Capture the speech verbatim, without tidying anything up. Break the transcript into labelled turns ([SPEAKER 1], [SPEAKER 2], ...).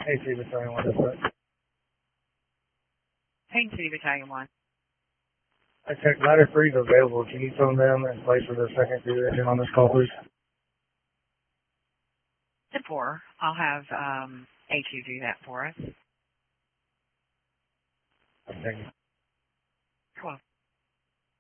[SPEAKER 1] Hey, City Battalion one, dispatch.
[SPEAKER 2] Payne City Battalion one.
[SPEAKER 1] I checked ladder three is available. Can you phone them in place for the second crew engine on this call, please?
[SPEAKER 2] ten four. I'll have um, A two do that for us.
[SPEAKER 1] Thank you.